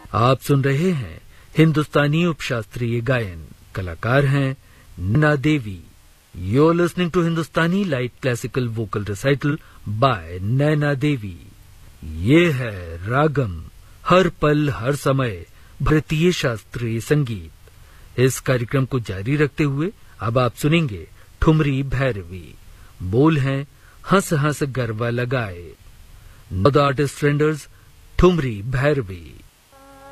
आप सुन रहे हैं हिंदुस्तानी उपशास्त्रीय गायन। कलाकार हैं Naina Devi. You're listening to Hindustani light classical vocal recital bye Naina Devi. ये है रागम, हर पल हर समय भारतीय शास्त्रीय संगीत। इस कार्यक्रम को जारी रखते हुए अब आप सुनेंगे ठुमरी भैरवी। बोल हैं हंस हंस गरबा लगाए। The artist renders thumri Bhairavi.